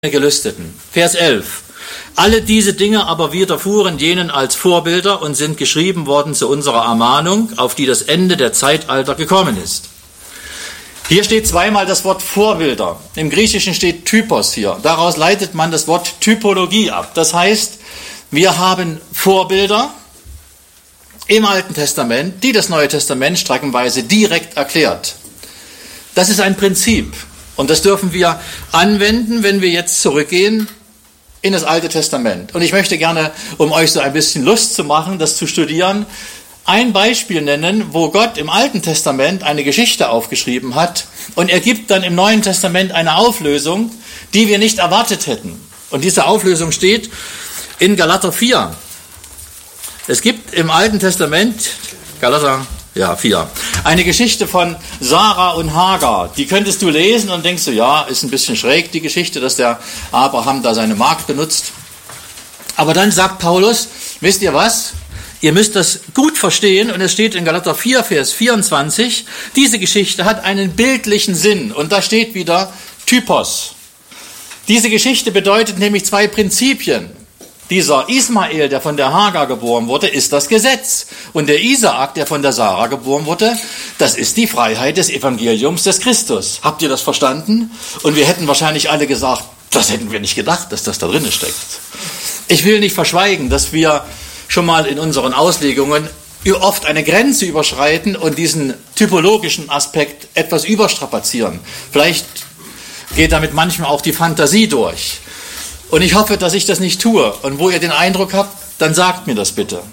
Gelüsteten. Vers 11. Alle diese Dinge aber widerfuhren jenen als Vorbilder und sind geschrieben worden zu unserer Ermahnung, auf die das Ende der Zeitalter gekommen ist. Hier steht zweimal das Wort Vorbilder. Im Griechischen steht Typos hier. Daraus leitet man das Wort Typologie ab. Das heißt, wir haben Vorbilder im Alten Testament, die das Neue Testament streckenweise direkt erklärt. Das ist ein Prinzip. Und das dürfen wir anwenden, wenn wir jetzt zurückgehen in das Alte Testament. Und ich möchte gerne, um euch so ein bisschen Lust zu machen, das zu studieren, ein Beispiel nennen, wo Gott im Alten Testament eine Geschichte aufgeschrieben hat und er gibt dann im Neuen Testament eine Auflösung, die wir nicht erwartet hätten. Und diese Auflösung steht in Galater 4. Es gibt im Alten Testament, Galater 4, eine Geschichte von Sarah und Hagar. Die könntest du lesen und denkst du, ja, ist ein bisschen schräg die Geschichte, dass der Abraham da seine Magd benutzt. Aber dann sagt Paulus, wisst ihr was? Ihr müsst das gut verstehen und es steht in Galater 4, Vers 24, diese Geschichte hat einen bildlichen Sinn und da steht wieder Typos. Diese Geschichte bedeutet nämlich zwei Prinzipien. Dieser Ismael, der von der Hagar geboren wurde, ist das Gesetz. Und der Isaak, der von der Sarah geboren wurde, das ist die Freiheit des Evangeliums des Christus. Habt ihr das verstanden? Und wir hätten wahrscheinlich alle gesagt, das hätten wir nicht gedacht, dass das da drin steckt. Ich will nicht verschweigen, dass wir schon mal in unseren Auslegungen oft eine Grenze überschreiten und diesen typologischen Aspekt etwas überstrapazieren. Vielleicht geht damit manchmal auch die Fantasie durch. Und ich hoffe, dass ich das nicht tue. Und wo ihr den Eindruck habt, dann sagt mir das bitte.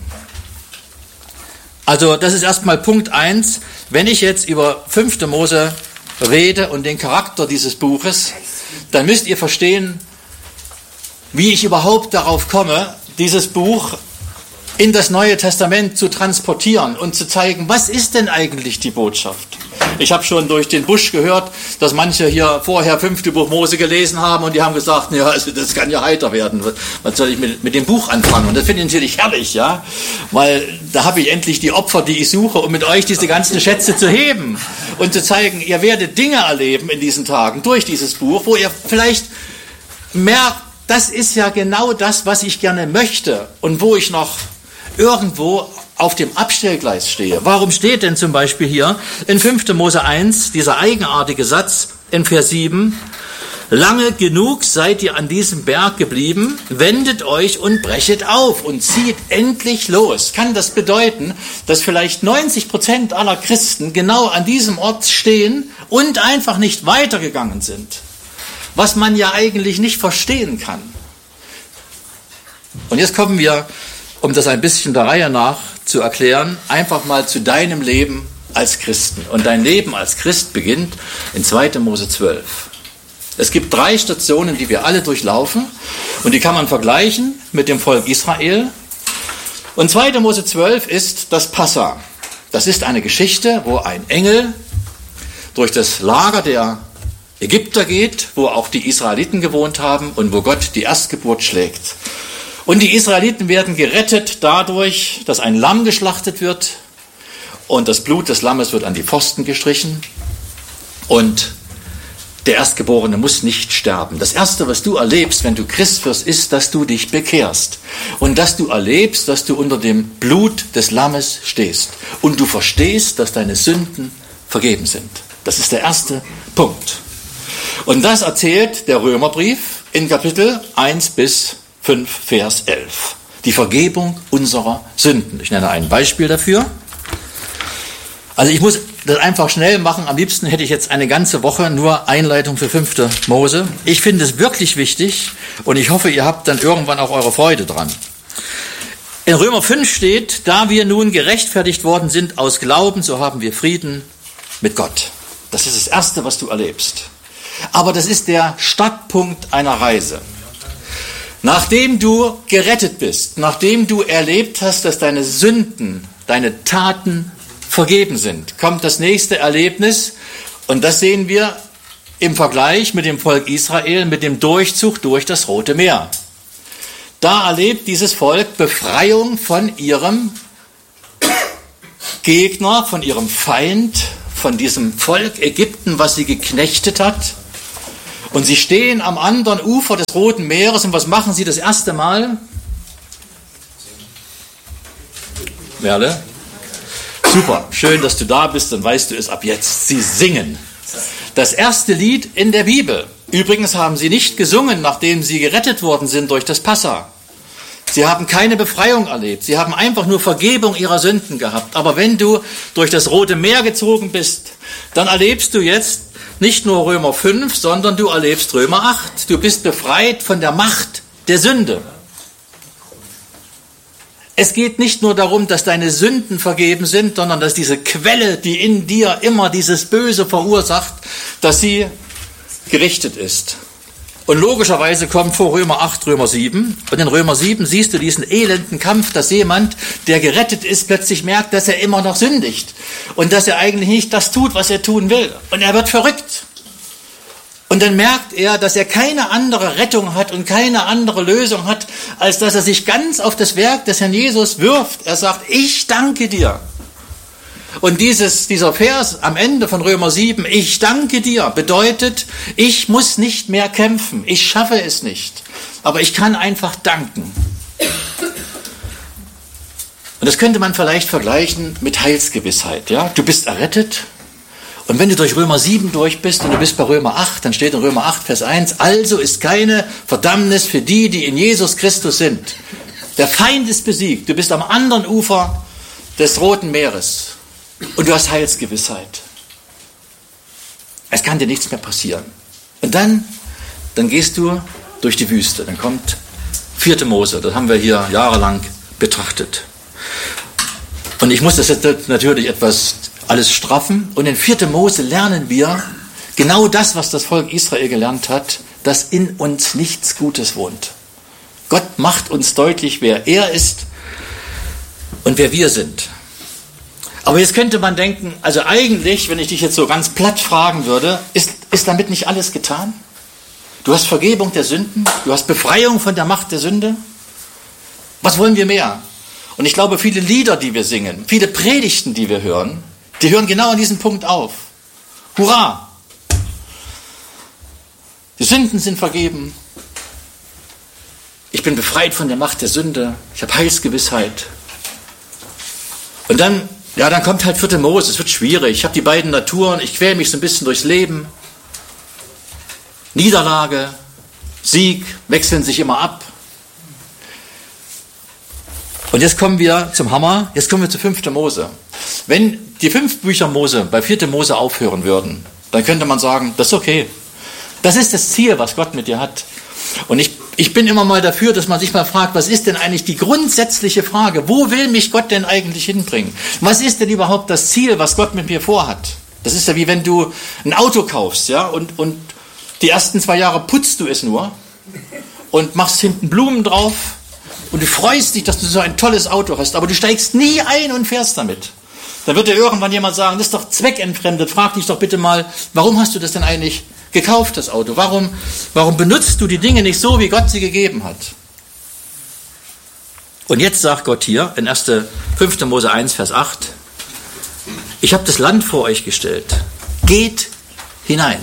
Also das ist erstmal Punkt 1. Wenn ich jetzt über 5. Mose rede und den Charakter dieses Buches, dann müsst ihr verstehen, wie ich überhaupt darauf komme, dieses Buch in das Neue Testament zu transportieren und zu zeigen, was ist denn eigentlich die Botschaft? Ich habe schon durch den Busch gehört, dass manche hier vorher 5. Buch Mose gelesen haben und die haben gesagt, ja, also das kann ja heiter werden. Was soll ich mit dem Buch anfangen? Und das finde ich natürlich herrlich, ja, weil da habe ich endlich die Opfer, die ich suche, um mit euch diese ganzen Schätze zu heben und zu zeigen, ihr werdet Dinge erleben in diesen Tagen durch dieses Buch, wo ihr vielleicht merkt, das ist ja genau das, was ich gerne möchte und wo ich noch irgendwo auf dem Abstellgleis stehe. Warum steht denn zum Beispiel hier in 5. Mose 1 dieser eigenartige Satz in Vers 7, lange genug seid ihr an diesem Berg geblieben, wendet euch und brechet auf und zieht endlich los. Kann das bedeuten, dass vielleicht 90% aller Christen genau an diesem Ort stehen und einfach nicht weitergegangen sind? Was man ja eigentlich nicht verstehen kann. Und jetzt kommen wir, um das ein bisschen der Reihe nach zu erklären, einfach mal zu deinem Leben als Christen. Und dein Leben als Christ beginnt in 2. Mose 12. Es gibt 3 Stationen, die wir alle durchlaufen und die kann man vergleichen mit dem Volk Israel. Und 2. Mose 12 ist das Passa. Das ist eine Geschichte, wo ein Engel durch das Lager der Ägypter geht, wo auch die Israeliten gewohnt haben und wo Gott die Erstgeburt schlägt. Und die Israeliten werden gerettet dadurch, dass ein Lamm geschlachtet wird und das Blut des Lammes wird an die Pfosten gestrichen und der Erstgeborene muss nicht sterben. Das Erste, was du erlebst, wenn du Christ wirst, ist, dass du dich bekehrst und dass du erlebst, dass du unter dem Blut des Lammes stehst und du verstehst, dass deine Sünden vergeben sind. Das ist der erste Punkt. Und das erzählt der Römerbrief in Kapitel 1 bis 5, Vers 11. Die Vergebung unserer Sünden. Ich nenne ein Beispiel dafür. Also ich muss das einfach schnell machen. Am liebsten hätte ich jetzt eine ganze Woche nur Einleitung für 5. Mose. Ich finde es wirklich wichtig und ich hoffe, ihr habt dann irgendwann auch eure Freude dran. In Römer 5 steht, da wir nun gerechtfertigt worden sind aus Glauben, so haben wir Frieden mit Gott. Das ist das Erste, was du erlebst. Aber das ist der Startpunkt einer Reise. Nachdem du gerettet bist, nachdem du erlebt hast, dass deine Sünden, deine Taten vergeben sind, kommt das nächste Erlebnis und das sehen wir im Vergleich mit dem Volk Israel, mit dem Durchzug durch das Rote Meer. Da erlebt dieses Volk Befreiung von ihrem Gegner, von ihrem Feind, von diesem Volk Ägypten, was sie geknechtet hat. Und sie stehen am anderen Ufer des Roten Meeres. Und was machen sie das erste Mal? Merle? Super, schön, dass du da bist, dann weißt du es ab jetzt. Sie singen. Das erste Lied in der Bibel. Übrigens haben sie nicht gesungen, nachdem sie gerettet worden sind durch das Passa. Sie haben keine Befreiung erlebt. Sie haben einfach nur Vergebung ihrer Sünden gehabt. Aber wenn du durch das Rote Meer gezogen bist, dann erlebst du jetzt nicht nur Römer 5, sondern du erlebst Römer 8. Du bist befreit von der Macht der Sünde. Es geht nicht nur darum, dass deine Sünden vergeben sind, sondern dass diese Quelle, die in dir immer dieses Böse verursacht, dass sie gerichtet ist. Und logischerweise kommt vor Römer 8, Römer 7. Und in Römer 7 siehst du diesen elenden Kampf, dass jemand, der gerettet ist, plötzlich merkt, dass er immer noch sündigt. Und dass er eigentlich nicht das tut, was er tun will. Und er wird verrückt. Und dann merkt er, dass er keine andere Rettung hat und keine andere Lösung hat, als dass er sich ganz auf das Werk des Herrn Jesus wirft. Er sagt, ich danke dir. Und dieser Vers am Ende von Römer 7, ich danke dir, bedeutet, ich muss nicht mehr kämpfen, ich schaffe es nicht, aber ich kann einfach danken. Und das könnte man vielleicht vergleichen mit Heilsgewissheit. Ja? Du bist errettet und wenn du durch Römer 7 durch bist und du bist bei Römer 8, dann steht in Römer 8, Vers 1, also ist keine Verdammnis für die, die in Jesus Christus sind. Der Feind ist besiegt, du bist am anderen Ufer des Roten Meeres. Und du hast Heilsgewissheit. Es kann dir nichts mehr passieren. Und dann gehst du durch die Wüste. Dann kommt 4. Mose. Das haben wir hier jahrelang betrachtet. Und ich muss das jetzt natürlich etwas alles straffen. Und in 4. Mose lernen wir genau das, was das Volk Israel gelernt hat, dass in uns nichts Gutes wohnt. Gott macht uns deutlich, wer er ist und wer wir sind. Aber jetzt könnte man denken, also eigentlich, wenn ich dich jetzt so ganz platt fragen würde, ist damit nicht alles getan? Du hast Vergebung der Sünden, du hast Befreiung von der Macht der Sünde. Was wollen wir mehr? Und ich glaube, viele Lieder, die wir singen, viele Predigten, die wir hören, die hören genau an diesem Punkt auf. Hurra! Die Sünden sind vergeben. Ich bin befreit von der Macht der Sünde. Ich habe Heilsgewissheit. Und dann kommt halt 4. Mose, es wird schwierig. Ich habe die beiden Naturen, ich quäle mich so ein bisschen durchs Leben. Niederlage, Sieg wechseln sich immer ab. Und jetzt kommen wir zum Hammer, jetzt kommen wir zu 5. Mose. Wenn die 5 Bücher Mose bei 4. Mose aufhören würden, dann könnte man sagen, das ist okay. Das ist das Ziel, was Gott mit dir hat. Und ich bin immer mal dafür, dass man sich mal fragt, was ist denn eigentlich die grundsätzliche Frage? Wo will mich Gott denn eigentlich hinbringen? Was ist denn überhaupt das Ziel, was Gott mit mir vorhat? Das ist ja wie wenn du ein Auto kaufst, ja, und die ersten 2 Jahre putzt du es nur und machst hinten Blumen drauf und du freust dich, dass du so ein tolles Auto hast, aber du steigst nie ein und fährst damit. Dann wird dir irgendwann jemand sagen, das ist doch zweckentfremdet, frag dich doch bitte mal, warum hast du das denn eigentlich gekauft, das Auto? Warum benutzt du die Dinge nicht so, wie Gott sie gegeben hat? Und jetzt sagt Gott hier in 5. Mose 1, Vers 8, ich habe das Land vor euch gestellt. Geht hinein.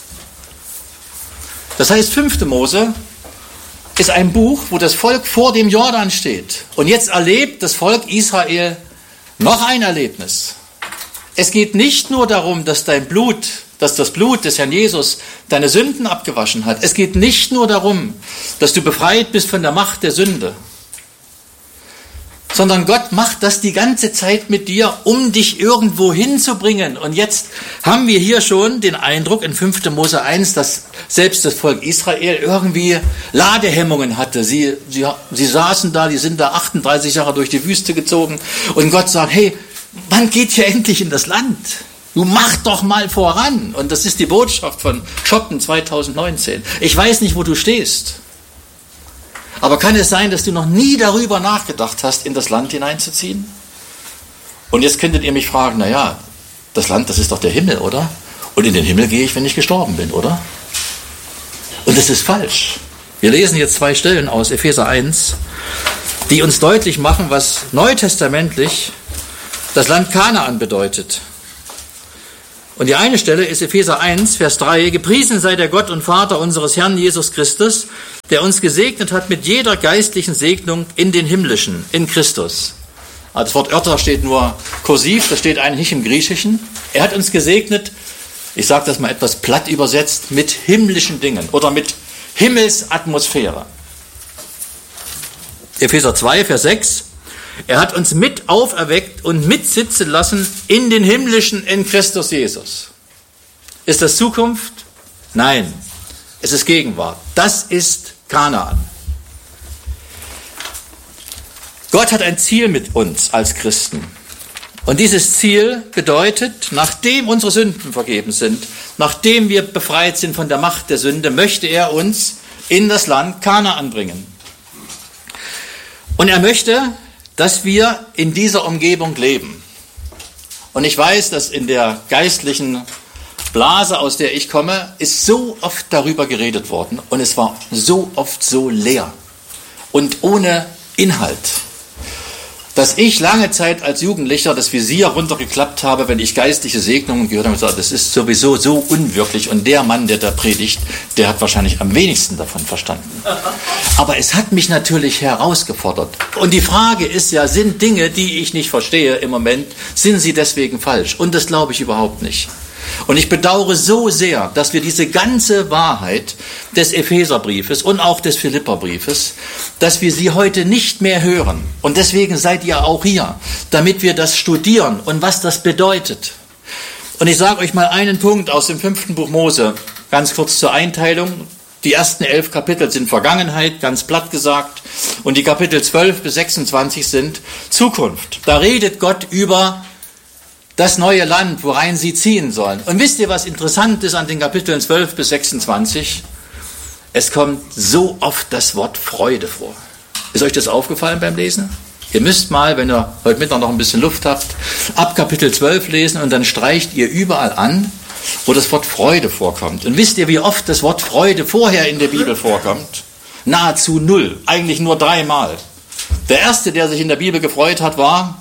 Das heißt, 5. Mose ist ein Buch, wo das Volk vor dem Jordan steht. Und jetzt erlebt das Volk Israel noch ein Erlebnis. Es geht nicht nur darum, dass das Blut des Herrn Jesus deine Sünden abgewaschen hat. Es geht nicht nur darum, dass du befreit bist von der Macht der Sünde, sondern Gott macht das die ganze Zeit mit dir, um dich irgendwo hinzubringen. Und jetzt haben wir hier schon den Eindruck in 5. Mose 1, dass selbst das Volk Israel irgendwie Ladehemmungen hatte. Sie saßen da, die sind da 38 Jahre durch die Wüste gezogen und Gott sagt, hey, wann geht ihr endlich in das Land? Du mach doch mal voran. Und das ist die Botschaft von Schotten 2019. Ich weiß nicht, wo du stehst. Aber kann es sein, dass du noch nie darüber nachgedacht hast, in das Land hineinzuziehen? Und jetzt könntet ihr mich fragen, naja, das Land, das ist doch der Himmel, oder? Und in den Himmel gehe ich, wenn ich gestorben bin, oder? Und das ist falsch. Wir lesen jetzt 2 Stellen aus Epheser 1, die uns deutlich machen, was neutestamentlich das Land Kanaan bedeutet. Und die eine Stelle ist Epheser 1, Vers 3. Gepriesen sei der Gott und Vater unseres Herrn Jesus Christus, der uns gesegnet hat mit jeder geistlichen Segnung in den Himmlischen, in Christus. Also das Wort Örter steht nur kursiv, das steht eigentlich nicht im Griechischen. Er hat uns gesegnet, ich sage das mal etwas platt übersetzt, mit himmlischen Dingen oder mit Himmelsatmosphäre. Epheser 2, Vers 6. Er hat uns mit auferweckt und mitsitzen lassen in den Himmlischen in Christus Jesus. Ist das Zukunft? Nein, es ist Gegenwart. Das ist Kanaan. Gott hat ein Ziel mit uns als Christen. Und dieses Ziel bedeutet, nachdem unsere Sünden vergeben sind, nachdem wir befreit sind von der Macht der Sünde, möchte er uns in das Land Kanaan bringen. Und er möchte, dass wir in dieser Umgebung leben. Und ich weiß, dass in der geistlichen Blase, aus der ich komme, ist so oft darüber geredet worden und es war so oft so leer und ohne Inhalt, dass ich lange Zeit als Jugendlicher das Visier runtergeklappt habe, wenn ich geistliche Segnungen gehört habe und gesagt, das ist sowieso so unwirklich und der Mann, der da predigt, der hat wahrscheinlich am wenigsten davon verstanden. Aber es hat mich natürlich herausgefordert. Und die Frage ist ja, sind Dinge, die ich nicht verstehe im Moment, sind sie deswegen falsch? Und das glaube ich überhaupt nicht. Und ich bedauere so sehr, dass wir diese ganze Wahrheit des Epheserbriefes und auch des Philipperbriefes, dass wir sie heute nicht mehr hören. Und deswegen seid ihr auch hier, damit wir das studieren und was das bedeutet. Und ich sage euch mal einen Punkt aus dem 5. Buch Mose, ganz kurz zur Einteilung. Die ersten 11 Kapitel sind Vergangenheit, ganz platt gesagt. Und die Kapitel 12 bis 26 sind Zukunft. Da redet Gott über das neue Land, worein sie ziehen sollen. Und wisst ihr, was interessant ist an den Kapiteln 12 bis 26? Es kommt so oft das Wort Freude vor. Ist euch das aufgefallen beim Lesen? Ihr müsst mal, wenn ihr heute Mittag noch ein bisschen Luft habt, ab Kapitel 12 lesen und dann streicht ihr überall an, wo das Wort Freude vorkommt. Und wisst ihr, wie oft das Wort Freude vorher in der Bibel vorkommt? Nahezu 0, eigentlich nur 3 Mal. Der erste, der sich in der Bibel gefreut hat, war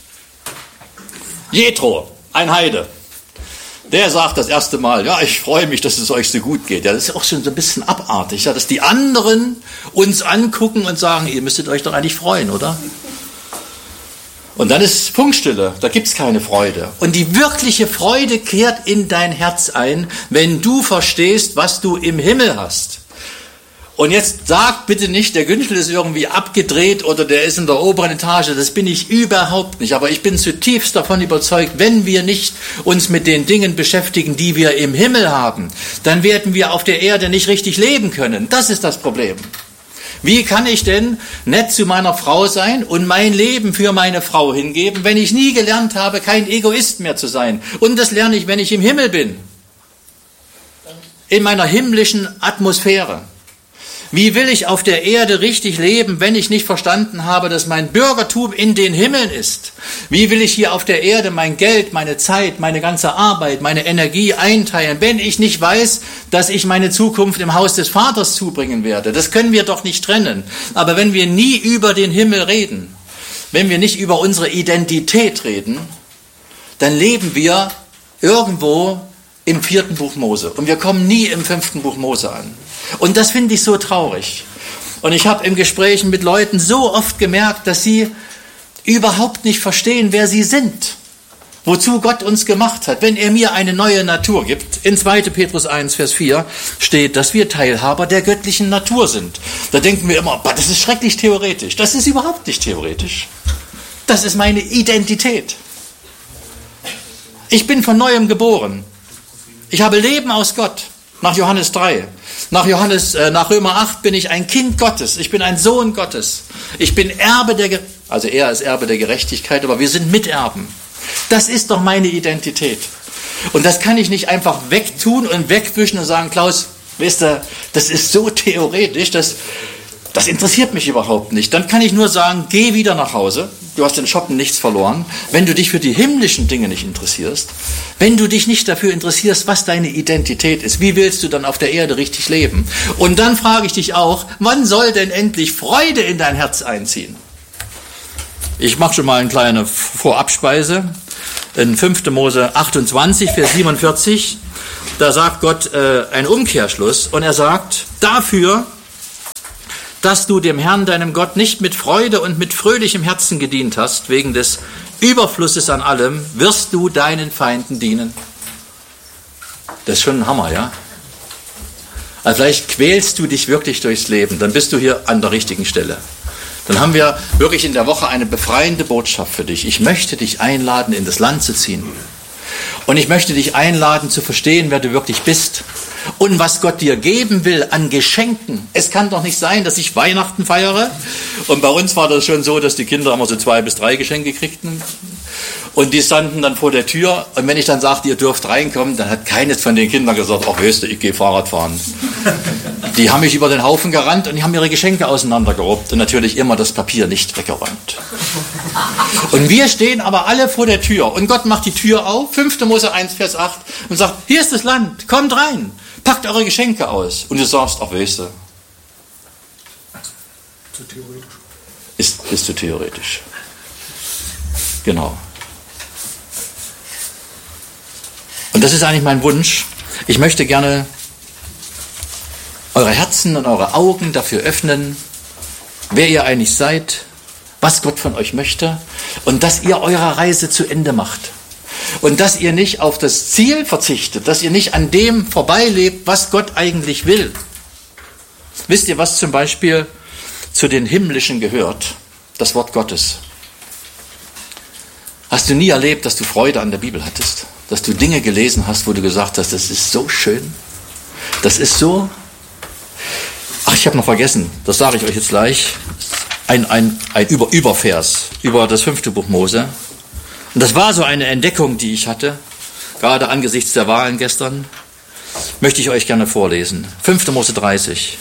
Jethro, ein Heide. Der sagt das erste Mal, ja, ich freue mich, dass es euch so gut geht. Ja, das ist auch schon so ein bisschen abartig, ja, dass die anderen uns angucken und sagen, ihr müsstet euch doch eigentlich freuen, oder? Und dann ist Funkstille, da gibt's keine Freude. Und die wirkliche Freude kehrt in dein Herz ein, wenn du verstehst, was du im Himmel hast. Und jetzt sagt bitte nicht, der Günschel ist irgendwie abgedreht oder der ist in der oberen Etage. Das bin ich überhaupt nicht. Aber ich bin zutiefst davon überzeugt, wenn wir nicht uns mit den Dingen beschäftigen, die wir im Himmel haben, dann werden wir auf der Erde nicht richtig leben können. Das ist das Problem. Wie kann ich denn nett zu meiner Frau sein und mein Leben für meine Frau hingeben, wenn ich nie gelernt habe, kein Egoist mehr zu sein? Und das lerne ich, wenn ich im Himmel bin. In meiner himmlischen Atmosphäre. Wie will ich auf der Erde richtig leben, wenn ich nicht verstanden habe, dass mein Bürgertum in den Himmeln ist? Wie will ich hier auf der Erde mein Geld, meine Zeit, meine ganze Arbeit, meine Energie einteilen, wenn ich nicht weiß, dass ich meine Zukunft im Haus des Vaters zubringen werde? Das können wir doch nicht trennen. Aber wenn wir nie über den Himmel reden, wenn wir nicht über unsere Identität reden, dann leben wir irgendwo im 4. Buch Mose. Und wir kommen nie im 5. Buch Mose an. Und das finde ich so traurig. Und ich habe im Gesprächen mit Leuten so oft gemerkt, dass sie überhaupt nicht verstehen, wer sie sind. Wozu Gott uns gemacht hat. Wenn er mir eine neue Natur gibt, in 2. Petrus 1, Vers 4 steht, dass wir Teilhaber der göttlichen Natur sind. Da denken wir immer, das ist schrecklich theoretisch. Das ist überhaupt nicht theoretisch. Das ist meine Identität. Ich bin von Neuem geboren. Ich habe Leben aus Gott. Nach Johannes 3. Nach Römer 8 bin ich ein Kind Gottes. Ich bin ein Sohn Gottes. Ich bin Erbe also er ist Erbe der Gerechtigkeit, aber wir sind Miterben. Das ist doch meine Identität. Und das kann ich nicht einfach wegtun und wegwischen und sagen, Klaus, weißt du, das ist so theoretisch, das interessiert mich überhaupt nicht. Dann kann ich nur sagen, geh wieder nach Hause. Du hast den Shoppen nichts verloren. Wenn du dich für die himmlischen Dinge nicht interessierst, wenn du dich nicht dafür interessierst, was deine Identität ist, wie willst du dann auf der Erde richtig leben? Und dann frage ich dich auch, wann soll denn endlich Freude in dein Herz einziehen? Ich mache schon mal eine kleine Vorabspeise. in 5. Mose 28, Vers 47, da sagt Gott einen Umkehrschluss und er sagt, dafür, dass du dem Herrn, deinem Gott, nicht mit Freude und mit fröhlichem Herzen gedient hast, wegen des Überflusses an allem, wirst du deinen Feinden dienen. Das ist schon ein Hammer, ja? Also vielleicht quälst du dich wirklich durchs Leben, dann bist du hier an der richtigen Stelle. Dann haben wir wirklich in der Woche eine befreiende Botschaft für dich. Ich möchte dich einladen, in das Land zu ziehen. Und ich möchte dich einladen, zu verstehen, wer du wirklich bist und was Gott dir geben will an Geschenken. Es kann doch nicht sein, dass ich Weihnachten feiere. Und bei uns war das schon so, dass die Kinder immer so 2 bis 3 Geschenke kriegten. Und die standen dann vor der Tür. Und wenn ich dann sagte, ihr dürft reinkommen, dann hat keines von den Kindern gesagt, ach weißt du, ich gehe Fahrrad fahren. Die haben mich über den Haufen gerannt und die haben ihre Geschenke auseinandergeruppt und natürlich immer das Papier nicht weggeräumt. Und wir stehen aber alle vor der Tür und Gott macht die Tür auf, 5. Mose 1, Vers 8 und sagt, hier ist das Land, kommt rein, packt eure Geschenke aus. Und du sagst, ach weißt du. Zu theoretisch. Ist zu theoretisch. Genau. Und das ist eigentlich mein Wunsch. Ich möchte gerne eure Herzen und eure Augen dafür öffnen, wer ihr eigentlich seid, was Gott von euch möchte und dass ihr eure Reise zu Ende macht. Und dass ihr nicht auf das Ziel verzichtet, dass ihr nicht an dem vorbeilebt, was Gott eigentlich will. Wisst ihr, was zum Beispiel zu den Himmlischen gehört? Das Wort Gottes. Hast du nie erlebt, dass du Freude an der Bibel hattest? Dass du Dinge gelesen hast, wo du gesagt hast, das ist so schön, das ist so... Ach, ich habe noch vergessen, das sage ich euch jetzt gleich, ein Übervers über das 5. Buch Mose. Und das war so eine Entdeckung, die ich hatte, gerade angesichts der Wahlen gestern, möchte ich euch gerne vorlesen. 5. Mose 30.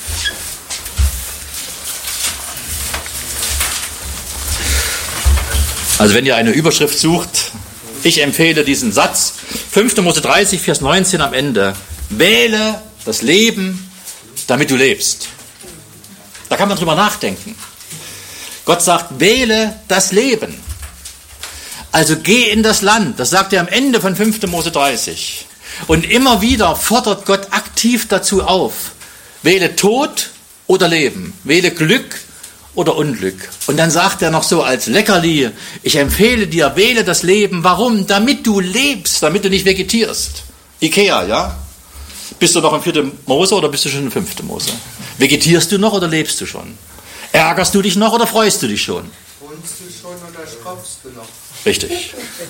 Also wenn ihr eine Überschrift sucht, ich empfehle diesen Satz, 5. Mose 30, Vers 19 am Ende. Wähle das Leben, damit du lebst. Da kann man drüber nachdenken. Gott sagt, wähle das Leben. Also geh in das Land. Das sagt er am Ende von 5. Mose 30. Und immer wieder fordert Gott aktiv dazu auf. Wähle Tod oder Leben. Wähle Glück oder Unglück. Und dann sagt er noch so als Leckerli, ich empfehle dir, wähle das Leben. Warum? Damit du lebst, damit du nicht vegetierst. Ikea, ja? Bist du noch im 4. Mose oder bist du schon im 5. Mose? Vegetierst du noch oder lebst du schon? Ärgerst du dich noch oder freust du dich schon? Wohnst du schon oder schraubst du noch? Richtig.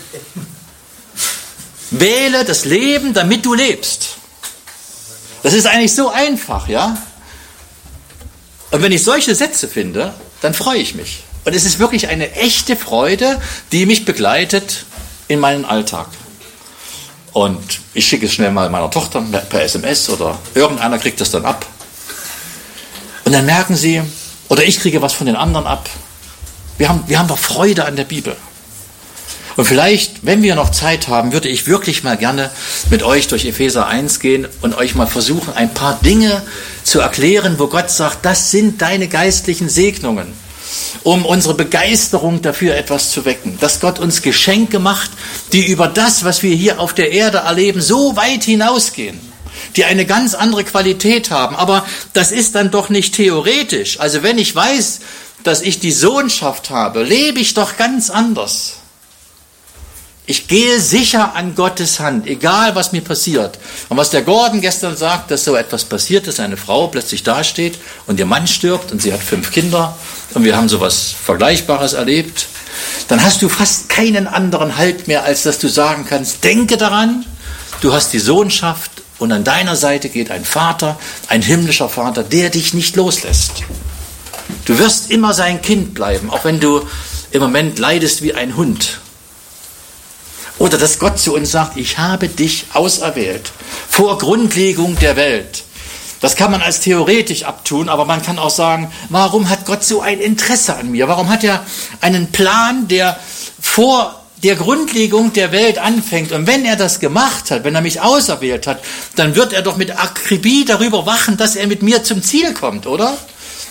Wähle das Leben, damit du lebst. Das ist eigentlich so einfach, ja? Und wenn ich solche Sätze finde, dann freue ich mich. Und es ist wirklich eine echte Freude, die mich begleitet in meinen Alltag. Und ich schicke es schnell mal meiner Tochter per SMS oder irgendeiner kriegt das dann ab. Und dann merken sie, oder ich kriege was von den anderen ab. Wir haben doch Freude an der Bibel. Und vielleicht, wenn wir noch Zeit haben, würde ich wirklich mal gerne mit euch durch Epheser 1 gehen und euch mal versuchen, ein paar Dinge zu erklären, wo Gott sagt, das sind deine geistlichen Segnungen, um unsere Begeisterung dafür etwas zu wecken. Dass Gott uns Geschenke macht, die über das, was wir hier auf der Erde erleben, so weit hinausgehen, die eine ganz andere Qualität haben. Aber das ist dann doch nicht theoretisch. Also wenn ich weiß, dass ich die Sohnschaft habe, lebe ich doch ganz anders. Ich gehe sicher an Gottes Hand, egal was mir passiert. Und was der Gordon gestern sagt, dass so etwas passiert, dass eine Frau plötzlich dasteht und ihr Mann stirbt und sie hat 5 Kinder und wir haben sowas Vergleichbares erlebt, dann hast du fast keinen anderen Halt mehr, als dass du sagen kannst, denke daran, du hast die Sohnschaft und an deiner Seite geht ein Vater, ein himmlischer Vater, der dich nicht loslässt. Du wirst immer sein Kind bleiben, auch wenn du im Moment leidest wie ein Hund. Oder dass Gott zu uns sagt, ich habe dich auserwählt, vor Grundlegung der Welt. Das kann man als theoretisch abtun, aber man kann auch sagen, warum hat Gott so ein Interesse an mir? Warum hat er einen Plan, der vor der Grundlegung der Welt anfängt? Und wenn er das gemacht hat, wenn er mich auserwählt hat, dann wird er doch mit Akribie darüber wachen, dass er mit mir zum Ziel kommt, oder?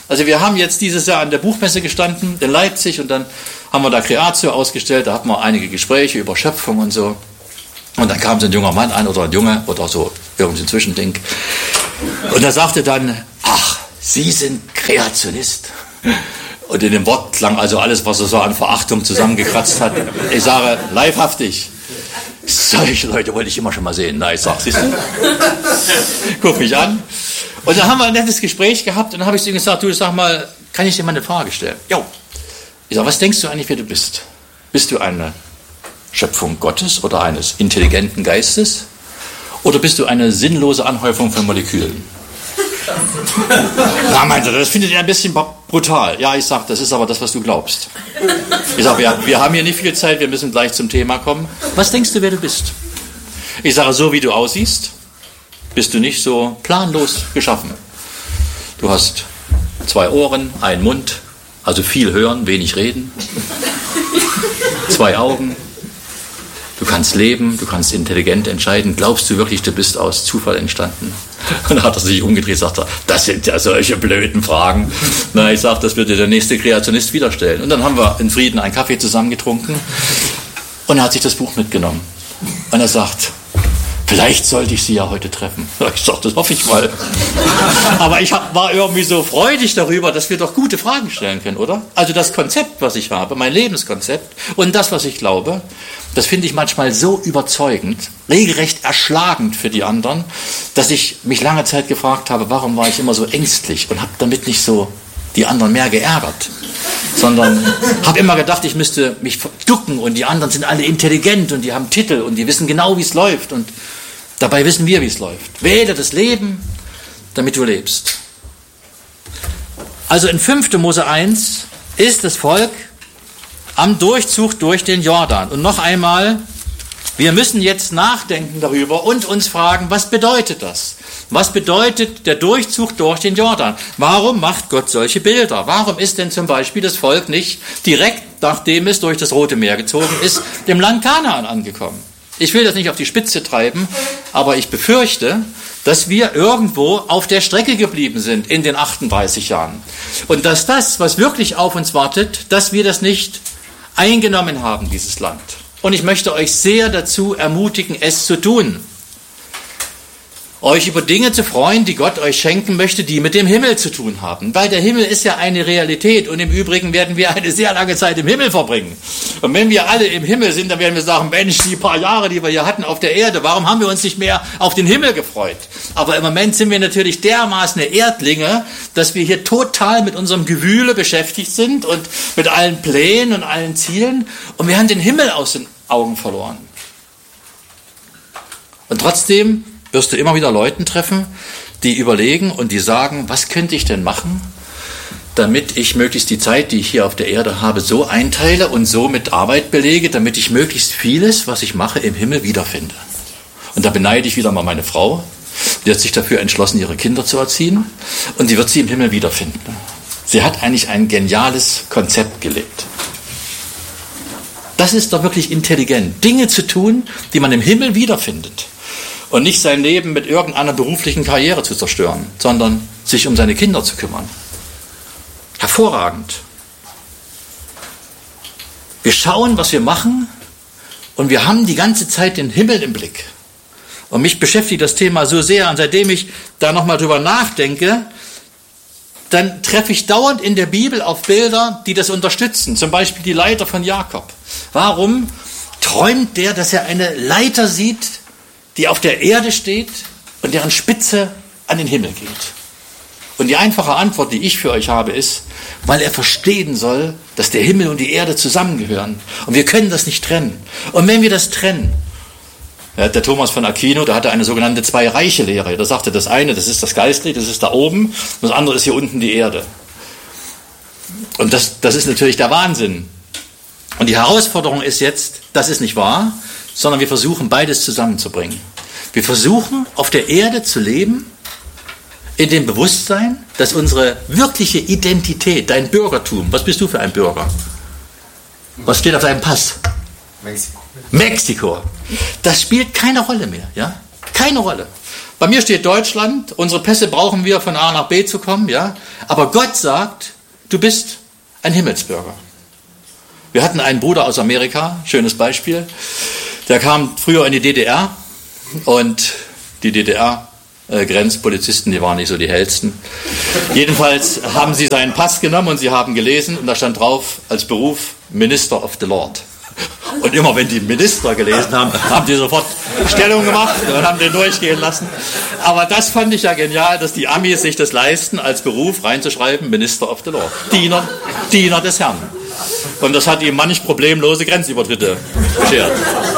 Also wir haben jetzt dieses Jahr an der Buchmesse gestanden in Leipzig und dann haben wir da Creatio ausgestellt, da hatten wir einige Gespräche über Schöpfung und so. Und dann kam so ein junger Mann ein oder ein Junge oder so, irgendwie ein Zwischending. Und er sagte dann, ach, Sie sind Kreationist. Und in dem Wort klang also alles, was er so an Verachtung zusammengekratzt hat. Ich sage, leibhaftig. Solche Leute wollte ich immer schon mal sehen. Na, ich sag, siehst du? Guck mich an. Und dann haben wir ein nettes Gespräch gehabt und dann habe ich zu ihm gesagt, du, sag mal, kann ich dir mal eine Frage stellen? Jo. Ich sage, was denkst du eigentlich, wer du bist? Bist du eine Schöpfung Gottes oder eines intelligenten Geistes? Oder bist du eine sinnlose Anhäufung von Molekülen? Na, meinte er, das findet ihr ein bisschen brutal. Ja, ich sage, das ist aber das, was du glaubst. Ich sage, wir haben hier nicht viel Zeit, wir müssen gleich zum Thema kommen. Was denkst du, wer du bist? Ich sage, so wie du aussiehst, bist du nicht so planlos geschaffen. Du hast 2 Ohren, einen Mund, also viel hören, wenig reden, 2 Augen. Du kannst leben, du kannst intelligent entscheiden. Glaubst du wirklich, du bist aus Zufall entstanden? Und dann hat er sich umgedreht und sagte, das sind ja solche blöden Fragen. Na, ich sage, das wird dir der nächste Kreationist wieder stellen. Und dann haben wir in Frieden einen Kaffee zusammen getrunken und er hat sich das Buch mitgenommen. Und er sagt, vielleicht sollte ich Sie ja heute treffen. Ich sage, das hoffe ich mal. Aber ich war irgendwie so freudig darüber, dass wir doch gute Fragen stellen können, oder? Also das Konzept, was ich habe, mein Lebenskonzept und das, was ich glaube, das finde ich manchmal so überzeugend, regelrecht erschlagend für die anderen, dass ich mich lange Zeit gefragt habe, warum war ich immer so ängstlich und habe damit nicht so die anderen mehr geärgert, sondern habe immer gedacht, ich müsste mich ducken und die anderen sind alle intelligent und die haben Titel und die wissen genau, wie es läuft und dabei wissen wir, wie es läuft. Wähle das Leben, damit du lebst. Also in 5. Mose 1 ist das Volk am Durchzug durch den Jordan. Und noch einmal, wir müssen jetzt nachdenken darüber und uns fragen, was bedeutet das? Was bedeutet der Durchzug durch den Jordan? Warum macht Gott solche Bilder? Warum ist denn zum Beispiel das Volk nicht direkt, nachdem es durch das Rote Meer gezogen ist, im Land Kanaan angekommen? Ich will das nicht auf die Spitze treiben, aber ich befürchte, dass wir irgendwo auf der Strecke geblieben sind in den 38 Jahren. Und dass das, was wirklich auf uns wartet, dass wir das nicht eingenommen haben, dieses Land. Und ich möchte euch sehr dazu ermutigen, es zu tun. Euch über Dinge zu freuen, die Gott euch schenken möchte, die mit dem Himmel zu tun haben. Weil der Himmel ist ja eine Realität und im Übrigen werden wir eine sehr lange Zeit im Himmel verbringen. Und wenn wir alle im Himmel sind, dann werden wir sagen, Mensch, die paar Jahre, die wir hier hatten auf der Erde, warum haben wir uns nicht mehr auf den Himmel gefreut? Aber im Moment sind wir natürlich dermaßen Erdlinge, dass wir hier total mit unserem Gewühle beschäftigt sind und mit allen Plänen und allen Zielen. Und wir haben den Himmel aus den Augen verloren. Und trotzdem wirst du immer wieder Leuten treffen, die überlegen und die sagen, was könnte ich denn machen, damit ich möglichst die Zeit, die ich hier auf der Erde habe, so einteile und so mit Arbeit belege, damit ich möglichst vieles, was ich mache, im Himmel wiederfinde. Und da beneide ich wieder mal meine Frau, die hat sich dafür entschlossen, ihre Kinder zu erziehen und die wird sie im Himmel wiederfinden. Sie hat eigentlich ein geniales Konzept gelebt. Das ist doch wirklich intelligent, Dinge zu tun, die man im Himmel wiederfindet. Und nicht sein Leben mit irgendeiner beruflichen Karriere zu zerstören, sondern sich um seine Kinder zu kümmern. Hervorragend. Wir schauen, was wir machen und wir haben die ganze Zeit den Himmel im Blick. Und mich beschäftigt das Thema so sehr und seitdem ich da nochmal drüber nachdenke, dann treffe ich dauernd in der Bibel auf Bilder, die das unterstützen. Zum Beispiel die Leiter von Jakob. Warum träumt der, dass er eine Leiter sieht, die auf der Erde steht und deren Spitze an den Himmel geht? Und die einfache Antwort, die ich für euch habe, ist, weil er verstehen soll, dass der Himmel und die Erde zusammengehören. Und wir können das nicht trennen. Und wenn wir das trennen, ja, der Thomas von Aquino, der hatte eine sogenannte Zwei-Reiche-Lehre. Der sagte, das eine, das ist das Geistliche, das ist da oben, und das andere ist hier unten die Erde. Und das ist natürlich der Wahnsinn. Und die Herausforderung ist jetzt, das ist nicht wahr, sondern wir versuchen, beides zusammenzubringen. Wir versuchen, auf der Erde zu leben, in dem Bewusstsein, dass unsere wirkliche Identität, dein Bürgertum, was bist du für ein Bürger? Was steht auf deinem Pass? Mexiko. Das spielt keine Rolle mehr, ja? Keine Rolle. Bei mir steht Deutschland, unsere Pässe brauchen wir von A nach B zu kommen, ja. Aber Gott sagt, du bist ein Himmelsbürger. Wir hatten einen Bruder aus Amerika, schönes Beispiel, der kam früher in die DDR und die DDR-Grenzpolizisten, die waren nicht so die hellsten. Jedenfalls haben sie seinen Pass genommen und sie haben gelesen und da stand drauf als Beruf Minister of the Lord. Und immer wenn die Minister gelesen haben, haben die sofort Stellung gemacht und haben den durchgehen lassen. Aber das fand ich ja genial, dass die Amis sich das leisten, als Beruf reinzuschreiben, Minister of the Lord. Diener des Herrn. Und das hat ihm manch problemlose Grenzübertritte beschert.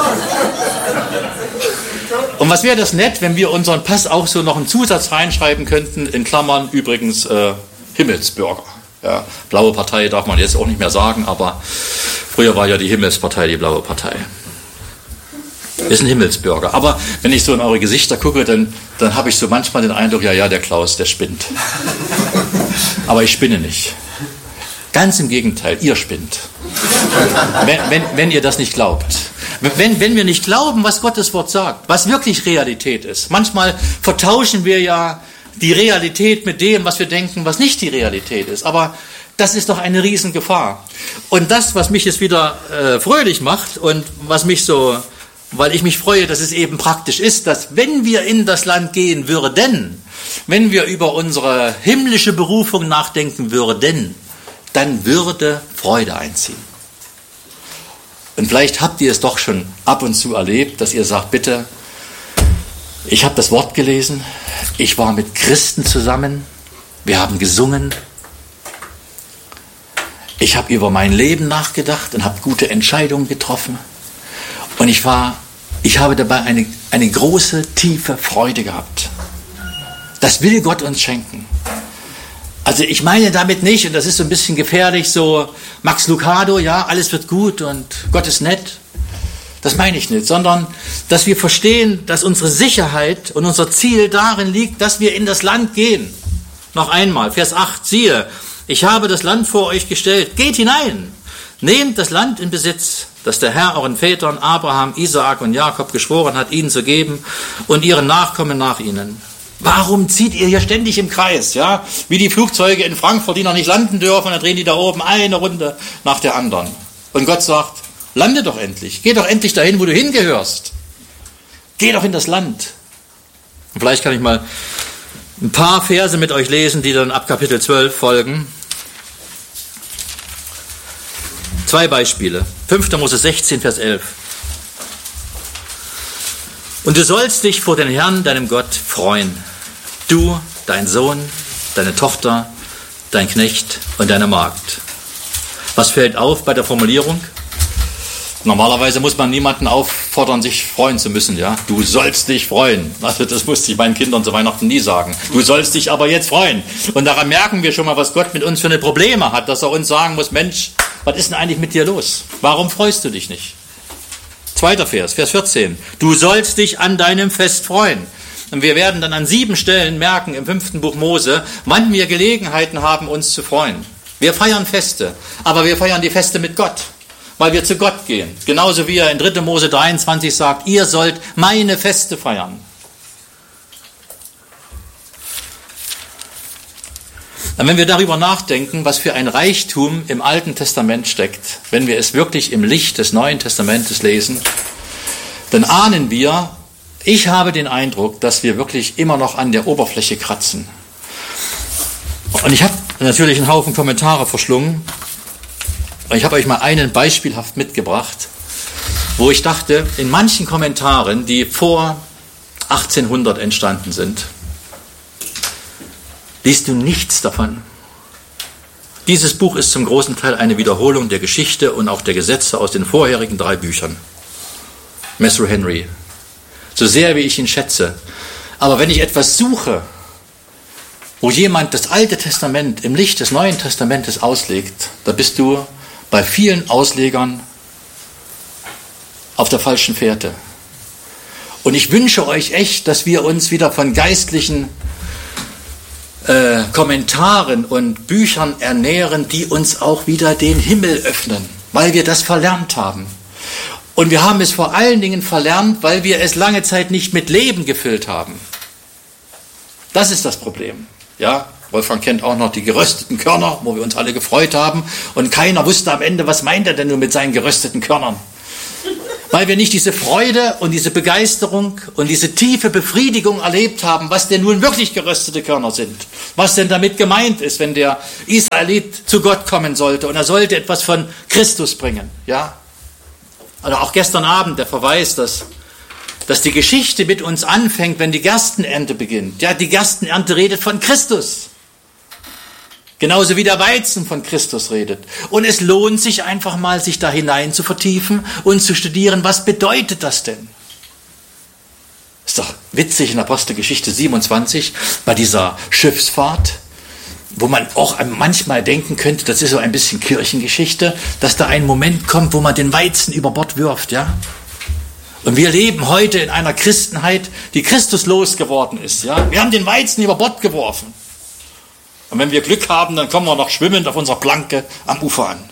Und was wäre das nett, wenn wir unseren Pass auch so noch einen Zusatz reinschreiben könnten, in Klammern übrigens Himmelsbürger. Ja, blaue Partei darf man jetzt auch nicht mehr sagen, aber früher war ja die Himmelspartei die blaue Partei. Ist ein Himmelsbürger. Aber wenn ich so in eure Gesichter gucke, dann habe ich so manchmal den Eindruck, ja, der Klaus, der spinnt. Aber ich spinne nicht. Ganz im Gegenteil, ihr spinnt. Wenn ihr das nicht glaubt. Wenn wir nicht glauben, was Gottes Wort sagt, was wirklich Realität ist. Manchmal vertauschen wir ja die Realität mit dem, was wir denken, was nicht die Realität ist. Aber das ist doch eine Riesengefahr. Und das, was mich jetzt wieder fröhlich macht und was mich so, weil ich mich freue, dass es eben praktisch ist, dass wenn wir in das Land gehen würden, wenn wir über unsere himmlische Berufung nachdenken würden, dann würde Freude einziehen. Und vielleicht habt ihr es doch schon ab und zu erlebt, dass ihr sagt, bitte, ich habe das Wort gelesen, ich war mit Christen zusammen, wir haben gesungen, ich habe über mein Leben nachgedacht und habe gute Entscheidungen getroffen und ich habe dabei eine große, tiefe Freude gehabt. Das will Gott uns schenken. Also ich meine damit nicht, und das ist so ein bisschen gefährlich, so Max Lucado, ja, alles wird gut und Gott ist nett. Das meine ich nicht, sondern dass wir verstehen, dass unsere Sicherheit und unser Ziel darin liegt, dass wir in das Land gehen. Noch einmal, Vers 8, siehe, ich habe das Land vor euch gestellt, geht hinein, nehmt das Land in Besitz, das der Herr euren Vätern Abraham, Isaak und Jakob geschworen hat, ihnen zu geben und ihren Nachkommen nach ihnen. Warum zieht ihr hier ständig im Kreis, ja? Wie die Flugzeuge in Frankfurt, die noch nicht landen dürfen, dann drehen die da oben eine Runde nach der anderen. Und Gott sagt, lande doch endlich, geh doch endlich dahin, wo du hingehörst. Geh doch in das Land. Und vielleicht kann ich mal ein paar Verse mit euch lesen, die dann ab Kapitel 12 folgen. 2 Beispiele. 5. Mose 16, Vers 11. Und du sollst dich vor den Herrn, deinem Gott, freuen. Du, dein Sohn, deine Tochter, dein Knecht und deine Magd. Was fällt auf bei der Formulierung? Normalerweise muss man niemanden auffordern, sich freuen zu müssen. Ja? Du sollst dich freuen. Also das musste ich meinen Kindern zu Weihnachten nie sagen. Du sollst dich aber jetzt freuen. Und daran merken wir schon mal, was Gott mit uns für eine Probleme hat, dass er uns sagen muss, Mensch, was ist denn eigentlich mit dir los? Warum freust du dich nicht? 2. Vers 14. Du sollst dich an deinem Fest freuen. Und wir werden dann an 7 Stellen merken im 5. Buch Mose, wann wir Gelegenheiten haben, uns zu freuen. Wir feiern Feste, aber wir feiern die Feste mit Gott, weil wir zu Gott gehen. Genauso wie er in 3. Mose 23 sagt, ihr sollt meine Feste feiern. Und wenn wir darüber nachdenken, was für ein Reichtum im Alten Testament steckt, wenn wir es wirklich im Licht des Neuen Testamentes lesen, dann ahnen wir, ich habe den Eindruck, dass wir wirklich immer noch an der Oberfläche kratzen. Und ich habe natürlich einen Haufen Kommentare verschlungen. Und ich habe euch mal einen beispielhaft mitgebracht, wo ich dachte, in manchen Kommentaren, die vor 1800 entstanden sind, liest du nichts davon. Dieses Buch ist zum großen Teil eine Wiederholung der Geschichte und auch der Gesetze aus den vorherigen 3 Büchern. Matthew Henry. So sehr wie ich ihn schätze. Aber wenn ich etwas suche, wo jemand das Alte Testament im Licht des Neuen Testamentes auslegt, da bist du bei vielen Auslegern auf der falschen Fährte. Und ich wünsche euch echt, dass wir uns wieder von geistlichen Kommentaren und Büchern ernähren, die uns auch wieder den Himmel öffnen, weil wir das verlernt haben. Und wir haben es vor allen Dingen verlernt, weil wir es lange Zeit nicht mit Leben gefüllt haben. Das ist das Problem. Ja, Wolfgang kennt auch noch die gerösteten Körner, wo wir uns alle gefreut haben. Und keiner wusste am Ende, was meint er denn nun mit seinen gerösteten Körnern? Weil wir nicht diese Freude und diese Begeisterung und diese tiefe Befriedigung erlebt haben, was denn nun wirklich geröstete Körner sind. Was denn damit gemeint ist, wenn der Israelit zu Gott kommen sollte und er sollte etwas von Christus bringen. Ja? Also auch gestern Abend der Verweis, dass die Geschichte mit uns anfängt, wenn die Gerstenernte beginnt. Ja, die Gerstenernte redet von Christus. Genauso wie der Weizen von Christus redet. Und es lohnt sich einfach mal, sich da hinein zu vertiefen und zu studieren, was bedeutet das denn? Ist doch witzig in Apostelgeschichte 27, bei dieser Schiffsfahrt, wo man auch manchmal denken könnte, das ist so ein bisschen Kirchengeschichte, dass da ein Moment kommt, wo man den Weizen über Bord wirft, ja? Und wir leben heute in einer Christenheit, die christuslos geworden ist, ja? Wir haben den Weizen über Bord geworfen. Und wenn wir Glück haben, dann kommen wir noch schwimmend auf unserer Planke am Ufer an.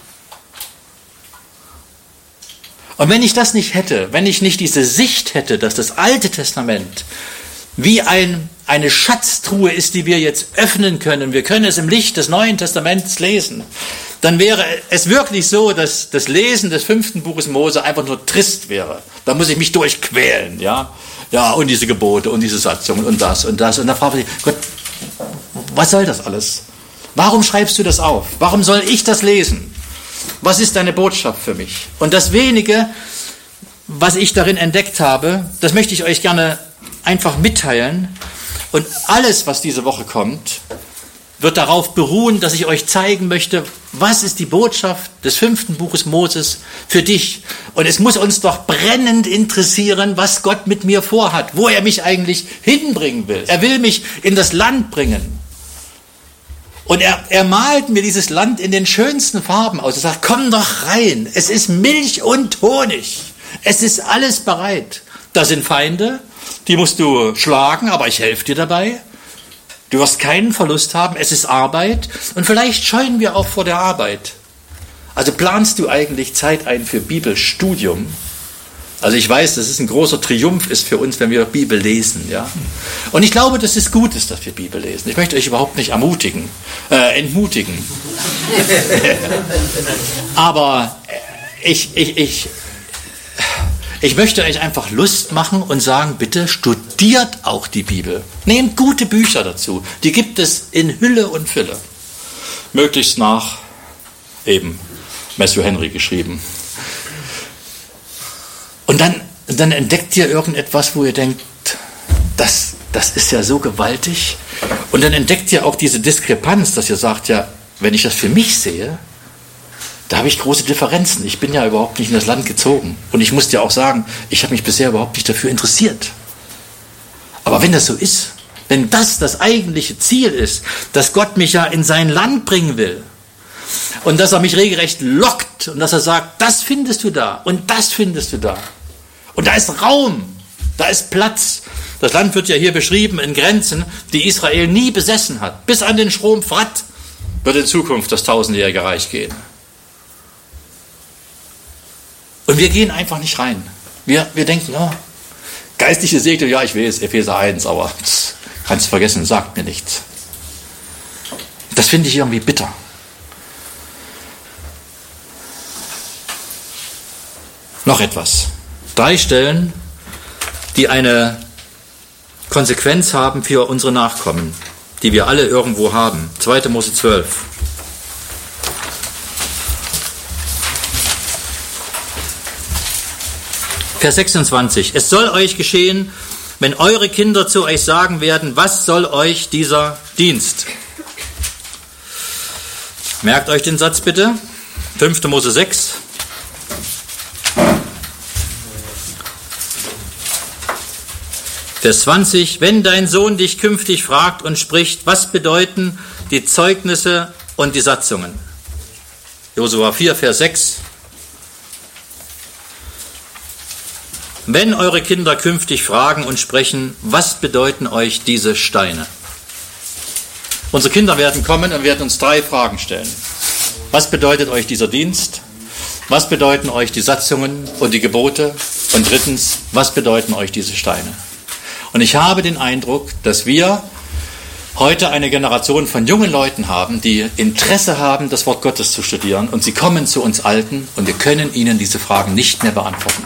Und wenn ich das nicht hätte, wenn ich nicht diese Sicht hätte, dass das Alte Testament wie eine Schatztruhe ist, die wir jetzt öffnen können, wir können es im Licht des Neuen Testaments lesen, dann wäre es wirklich so, dass das Lesen des 5. Buches Mose einfach nur trist wäre. Da muss ich mich durchquälen, ja. Ja, und diese Gebote und diese Satzungen und das und das. Und da frage ich, Gott, was soll das alles? Warum schreibst du das auf? Warum soll ich das lesen? Was ist deine Botschaft für mich? Und das wenige, was ich darin entdeckt habe, das möchte ich euch gerne einfach mitteilen. Und alles, was diese Woche kommt, wird darauf beruhen, dass ich euch zeigen möchte, was ist die Botschaft des 5. Buches Moses für dich. Und es muss uns doch brennend interessieren, was Gott mit mir vorhat, wo er mich eigentlich hinbringen will. Er will mich in das Land bringen. Und er malt mir dieses Land in den schönsten Farben aus. Er sagt, komm doch rein, es ist Milch und Honig. Es ist alles bereit. Da sind Feinde, die musst du schlagen, aber ich helfe dir dabei. Du wirst keinen Verlust haben, es ist Arbeit und vielleicht scheuen wir auch vor der Arbeit. Also planst du eigentlich Zeit ein für Bibelstudium? Also ich weiß, dass es ein großer Triumph ist für uns, wenn wir Bibel lesen. Ja? Und ich glaube, dass es gut ist, dass wir Bibel lesen. Ich möchte euch überhaupt nicht entmutigen. Aber ich möchte euch einfach Lust machen und sagen, bitte studiert auch die Bibel. Nehmt gute Bücher dazu. Die gibt es in Hülle und Fülle. Möglichst nach eben Matthew Henry geschrieben. Und dann entdeckt ihr irgendetwas, wo ihr denkt, das ist ja so gewaltig. Und dann entdeckt ihr auch diese Diskrepanz, dass ihr sagt, ja, wenn ich das für mich sehe, da habe ich große Differenzen. Ich bin ja überhaupt nicht in das Land gezogen. Und ich muss dir auch sagen, ich habe mich bisher überhaupt nicht dafür interessiert. Aber wenn das so ist, wenn das eigentliche Ziel ist, dass Gott mich ja in sein Land bringen will und dass er mich regelrecht lockt und dass er sagt, das findest du da und das findest du da. Und da ist Raum, da ist Platz. Das Land wird ja hier beschrieben in Grenzen, die Israel nie besessen hat. Bis an den Strom Frat wird in Zukunft das 1000-jährige Reich gehen. Und wir gehen einfach nicht rein. Wir denken, oh, geistliche Segnung, ja, ich weiß, Epheser 1, aber kannst du vergessen, sagt mir nichts. Das finde ich irgendwie bitter. Noch etwas. 3 Stellen, die eine Konsequenz haben für unsere Nachkommen, die wir alle irgendwo haben. 2. Mose 12. Vers 26. Es soll euch geschehen, wenn eure Kinder zu euch sagen werden, was soll euch dieser Dienst? Merkt euch den Satz bitte. 5. Mose 6. Vers 20. Wenn dein Sohn dich künftig fragt und spricht, was bedeuten die Zeugnisse und die Satzungen? Josua 4, Vers 6. Wenn eure Kinder künftig fragen und sprechen, was bedeuten euch diese Steine? Unsere Kinder werden kommen und werden uns 3 Fragen stellen. Was bedeutet euch dieser Dienst? Was bedeuten euch die Satzungen und die Gebote? Und drittens, was bedeuten euch diese Steine? Und ich habe den Eindruck, dass wir heute eine Generation von jungen Leuten haben, die Interesse haben, das Wort Gottes zu studieren. Und sie kommen zu uns Alten und wir können ihnen diese Fragen nicht mehr beantworten.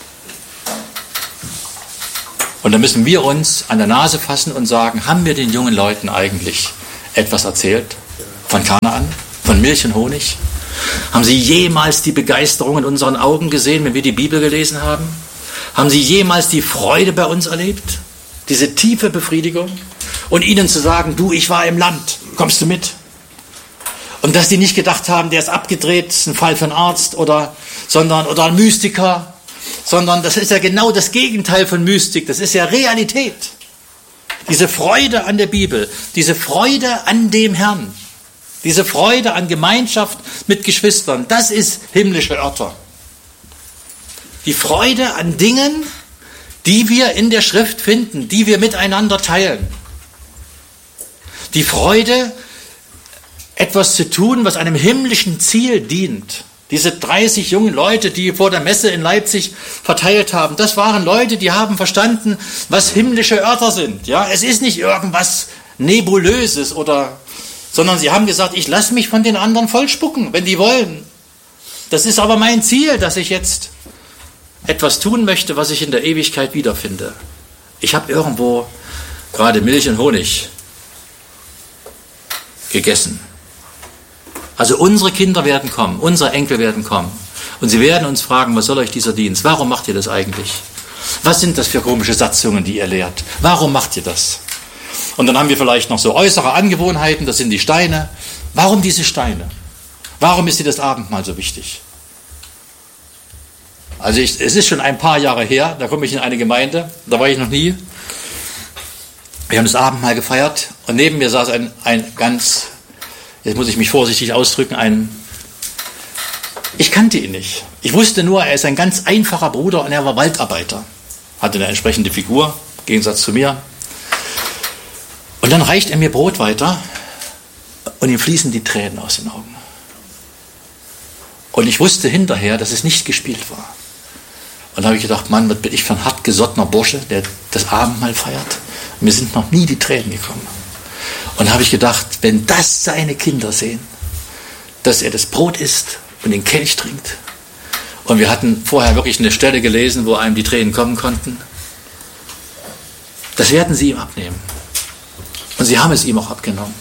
Und da müssen wir uns an der Nase fassen und sagen, haben wir den jungen Leuten eigentlich etwas erzählt von Kanaan, von Milch und Honig? Haben sie jemals die Begeisterung in unseren Augen gesehen, wenn wir die Bibel gelesen haben? Haben sie jemals die Freude bei uns erlebt? Diese tiefe Befriedigung? Und ihnen zu sagen, du, ich war im Land, kommst du mit? Und dass die nicht gedacht haben, der ist abgedreht, ist ein Fall für einen Arzt oder ein Mystiker, sondern das ist ja genau das Gegenteil von Mystik, das ist ja Realität. Diese Freude an der Bibel, diese Freude an dem Herrn, diese Freude an Gemeinschaft mit Geschwistern, das ist himmlische Örter. Die Freude an Dingen, die wir in der Schrift finden, die wir miteinander teilen. Die Freude, etwas zu tun, was einem himmlischen Ziel dient. Diese 30 jungen Leute, die vor der Messe in Leipzig verteilt haben, das waren Leute, die haben verstanden, was himmlische Örter sind. Ja, es ist nicht irgendwas Nebulöses sondern sie haben gesagt, ich lasse mich von den anderen vollspucken, wenn die wollen. Das ist aber mein Ziel, dass ich jetzt etwas tun möchte, was ich in der Ewigkeit wiederfinde. Ich habe irgendwo gerade Milch und Honig gegessen. Also unsere Kinder werden kommen, unsere Enkel werden kommen und sie werden uns fragen, was soll euch dieser Dienst? Warum macht ihr das eigentlich? Was sind das für komische Satzungen, die ihr lehrt? Warum macht ihr das? Und dann haben wir vielleicht noch so äußere Angewohnheiten, das sind die Steine. Warum diese Steine? Warum ist dir das Abendmahl so wichtig? Also es ist schon ein paar Jahre her, da komme ich in eine Gemeinde, da war ich noch nie. Wir haben das Abendmahl gefeiert und neben mir saß ein ganz, jetzt muss ich mich vorsichtig ausdrücken, ich kannte ihn nicht. Ich wusste nur, er ist ein ganz einfacher Bruder und er war Waldarbeiter. Hatte eine entsprechende Figur, im Gegensatz zu mir. Und dann reicht er mir Brot weiter und ihm fließen die Tränen aus den Augen. Und ich wusste hinterher, dass es nicht gespielt war. Und da habe ich gedacht, Mann, was bin ich für ein hartgesottener Bursche, der das Abendmahl feiert. Mir sind noch nie die Tränen gekommen. Und da habe ich gedacht, wenn das seine Kinder sehen, dass er das Brot isst und den Kelch trinkt. Und wir hatten vorher wirklich eine Stelle gelesen, wo einem die Tränen kommen konnten. Das werden sie ihm abnehmen. Und sie haben es ihm auch abgenommen.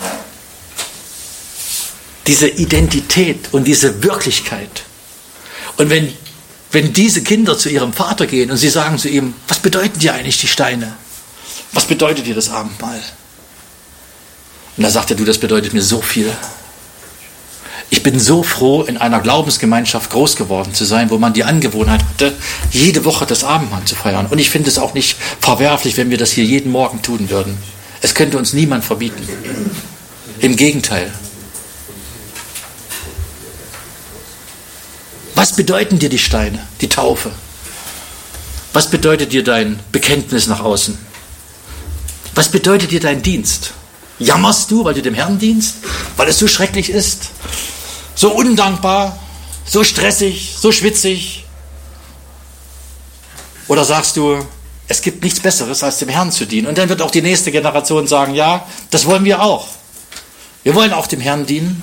Diese Identität und diese Wirklichkeit. Und wenn diese Kinder zu ihrem Vater gehen und sie sagen zu ihm, was bedeuten dir eigentlich die Steine? Was bedeutet dir das Abendmahl? Und da sagt er, du, das bedeutet mir so viel. Ich bin so froh, in einer Glaubensgemeinschaft groß geworden zu sein, wo man die Angewohnheit hatte, jede Woche das Abendmahl zu feiern. Und ich finde es auch nicht verwerflich, wenn wir das hier jeden Morgen tun würden. Es könnte uns niemand verbieten. Im Gegenteil. Was bedeuten dir die Steine, die Taufe? Was bedeutet dir dein Bekenntnis nach außen? Was bedeutet dir dein Dienst? Jammerst du, weil du dem Herrn dienst? Weil es so schrecklich ist? So undankbar? So stressig? So schwitzig? Oder sagst du, es gibt nichts Besseres, als dem Herrn zu dienen? Und dann wird auch die nächste Generation sagen, ja, das wollen wir auch. Wir wollen auch dem Herrn dienen.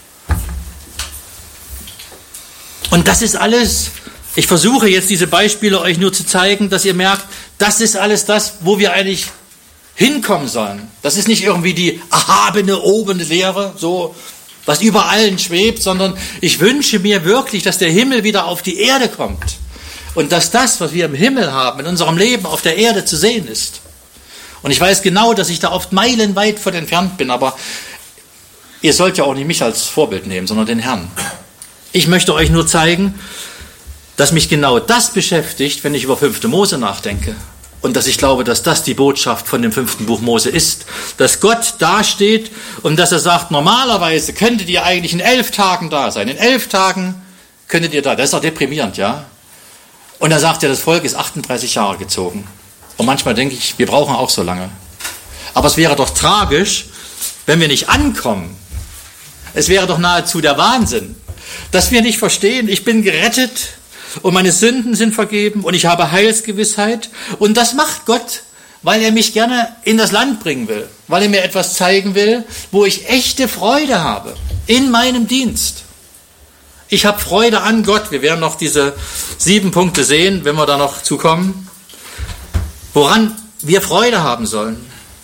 Und das ist alles, ich versuche jetzt diese Beispiele euch nur zu zeigen, dass ihr merkt, das ist alles das, wo wir eigentlich hinkommen sollen. Das ist nicht irgendwie die erhabene, obere Lehre, so was über allen schwebt, sondern ich wünsche mir wirklich, dass der Himmel wieder auf die Erde kommt und dass das, was wir im Himmel haben, in unserem Leben auf der Erde zu sehen ist. Und ich weiß genau, dass ich da oft meilenweit von entfernt bin, aber ihr sollt ja auch nicht mich als Vorbild nehmen, sondern den Herrn. Ich möchte euch nur zeigen, dass mich genau das beschäftigt, wenn ich über 5. Mose nachdenke. Und dass ich glaube, dass das die Botschaft von dem 5. Buch Mose ist. Dass Gott dasteht und dass er sagt, normalerweise könntet ihr eigentlich in 11 Tagen da sein. In 11 Tagen könntet ihr da. Das ist doch deprimierend, ja? Und dann sagt er, das Volk ist 38 Jahre gezogen. Und manchmal denke ich, wir brauchen auch so lange. Aber es wäre doch tragisch, wenn wir nicht ankommen. Es wäre doch nahezu der Wahnsinn, dass wir nicht verstehen, ich bin gerettet und meine Sünden sind vergeben und ich habe Heilsgewissheit. Und das macht Gott, weil er mich gerne in das Land bringen will, weil er mir etwas zeigen will, wo ich echte Freude habe in meinem Dienst. Ich habe Freude an Gott. Wir werden noch diese 7 Punkte sehen, wenn wir da noch zukommen, woran wir Freude haben sollen.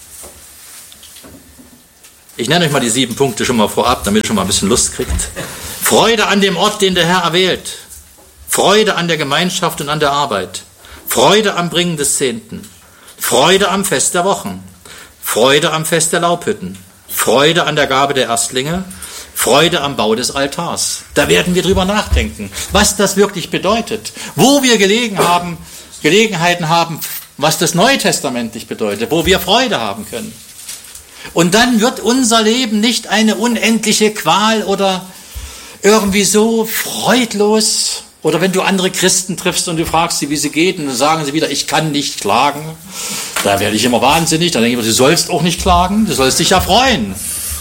Ich nenne euch mal die 7 Punkte schon mal vorab, damit ihr schon mal ein bisschen Lust kriegt. Freude an dem Ort, den der Herr erwählt. Freude an der Gemeinschaft und an der Arbeit. Freude am Bringen des Zehnten. Freude am Fest der Wochen. Freude am Fest der Laubhütten. Freude an der Gabe der Erstlinge. Freude am Bau des Altars. Da werden wir drüber nachdenken, was das wirklich bedeutet. Wo wir Gelegenheiten haben, was das neutestamentlich bedeutet, wo wir Freude haben können. Und dann wird unser Leben nicht eine unendliche Qual oder irgendwie so freudlos. Oder wenn du andere Christen triffst und du fragst sie, wie sie geht, und dann sagen sie wieder, ich kann nicht klagen. Da werde ich immer wahnsinnig. Dann denke ich, du sollst auch nicht klagen, du sollst dich ja freuen.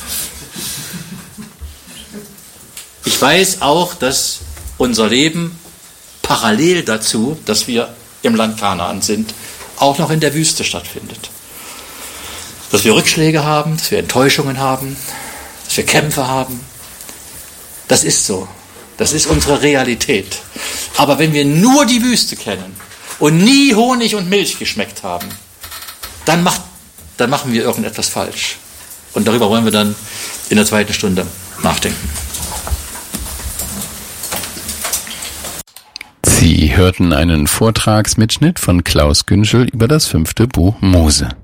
Ich weiß auch, dass unser Leben parallel dazu, dass wir im Land Kanaan sind, auch noch in der Wüste stattfindet. Dass wir Rückschläge haben, dass wir Enttäuschungen haben, dass wir Kämpfe haben. Das ist so. Das ist unsere Realität. Aber wenn wir nur die Wüste kennen und nie Honig und Milch geschmeckt haben, dann machen wir irgendetwas falsch. Und darüber wollen wir dann in der 2. Stunde nachdenken. Sie hörten einen Vortragsmitschnitt von Klaus Günschel über das 5. Buch Mose.